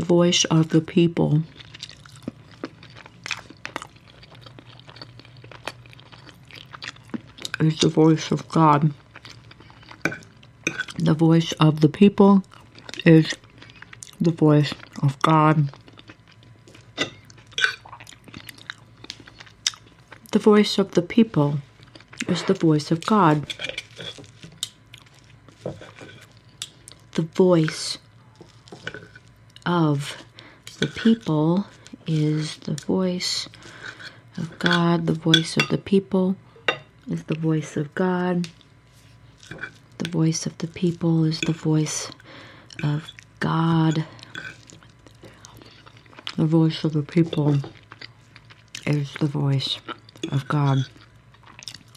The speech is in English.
voice of the people is the voice of God. The voice of the people is the voice of God. The voice of the people is the voice of God. The voice of the people is the voice of God. The voice of the people is the voice of God. The voice of the people is the voice of God. The voice of the people is the voice of God.